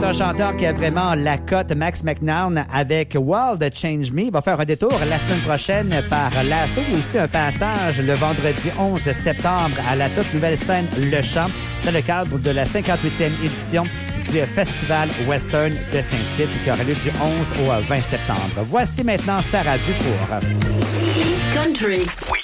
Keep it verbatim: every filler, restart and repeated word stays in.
c'est un chanteur qui a vraiment la cote, Max McNown, avec Wild Change Me. Il va faire un détour la semaine prochaine par Lasso. Aussi un passage le vendredi onze septembre à la toute nouvelle scène Le Champ dans le cadre de la cinquante-huitième édition du Festival Western de Saint-Tite qui aura lieu du onze au vingt septembre. Voici maintenant Sarah Dufour. Country. We